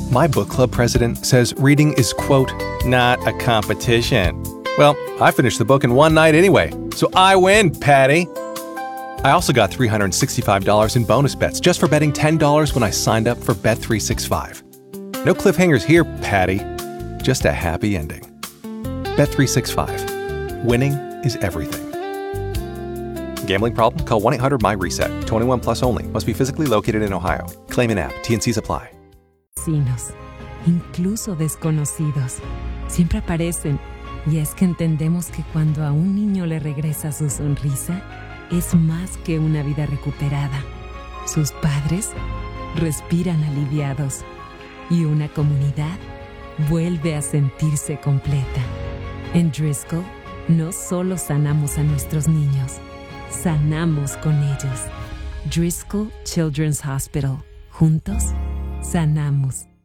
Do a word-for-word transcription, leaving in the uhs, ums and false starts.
My book club president says reading is, quote, not a competition. Well, I finished the book in one night anyway, so I win, Patty. I also got three hundred sixty-five dollars in bonus bets just for betting ten dollars when I signed up for Bet three sixty-five. No cliffhangers here, Patty. Just a happy ending. Bet three sixty-five. Winning is everything. Gambling problem? Call one eight hundred M Y reset. twenty-one plus only. Must be physically located in Ohio. Claim in app. T N Cs apply. Vecinos, incluso desconocidos, siempre aparecen. Y es que entendemos que cuando a un niño le regresa su sonrisa, es más que una vida recuperada. Sus padres respiran aliviados y una comunidad vuelve a sentirse completa. En Driscoll, no solo sanamos a nuestros niños, sanamos con ellos. Driscoll Children's Hospital. Juntos, sanamos.